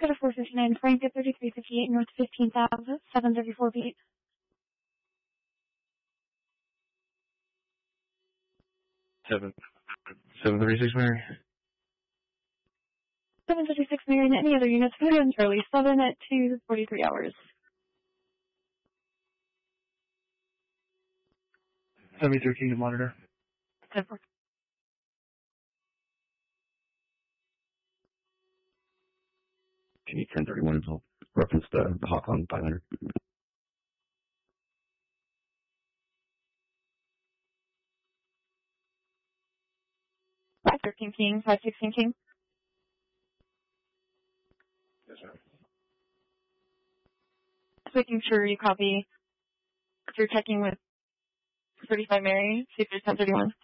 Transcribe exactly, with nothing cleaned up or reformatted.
Go to four fifty-nine Frank at thirty-three fifty-eight North fifteen thousand, seven thirty-four feet. Seven. Seven thirty-six, Mary. seven thirty-six Mary, and any other units, put in Charlie seven at two forty-three hours. seven thirteen to monitor. ten four. Can you ten thirty-one as well? Reference the, the Hawk on five hundred. five thirteen King, five sixteen King. Yes, sir. Just making sure you copy if you're checking with thirty-five Mary, see if there's ten thirty-one.